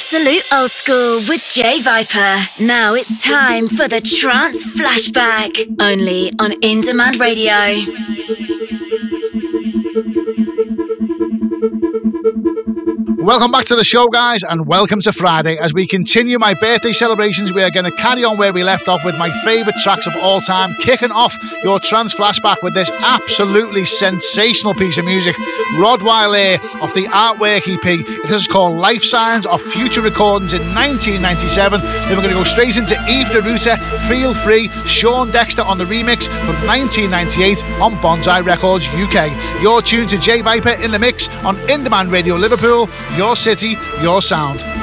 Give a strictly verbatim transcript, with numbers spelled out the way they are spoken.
Absolute old school with Jay Viper. Now it's time for the Trance Flashback. Only on In Demand Radio. Welcome back to the show, guys, and welcome to Friday. As we continue my birthday celebrations, we are going to carry on where we left off with my favourite tracks of all time, kicking off your Trance Flashback with this absolutely sensational piece of music, Rod Wylea off the Artwork E P. This is called Life Signs of Future Recordings in nineteen ninety-seven. Then we're going to go straight into Yves de Ruyter, Feel Free, Sean Dexter on the remix from nineteen ninety-eight on Bonsai Records U K. You're tuned to Jay Viper in the mix on In Demand Radio Liverpool. Your city, your sound.